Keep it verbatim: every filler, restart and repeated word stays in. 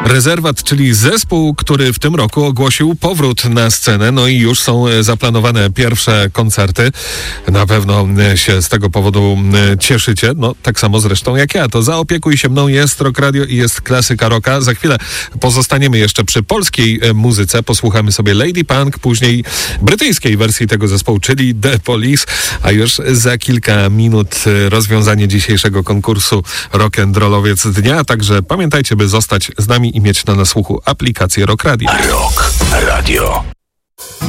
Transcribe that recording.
Rezerwat, czyli zespół, który w tym roku ogłosił powrót na scenę, no i już są zaplanowane pierwsze koncerty. Na pewno się z tego powodu cieszycie, no tak samo zresztą jak ja. To Zaopiekuj się mną, jest Rock Radio i jest klasyka rocka. Za chwilę pozostaniemy jeszcze przy polskiej muzyce, posłuchamy sobie Lady Punk, później brytyjskiej wersji tego zespołu, czyli The Police, a już za kilka minut rozwiązanie dzisiejszego konkursu Rock'n'Rollowiec Dnia, także pamiętajcie, by zostać z nami i mieć na nasłuchu aplikację Rock Radio. Rock Radio.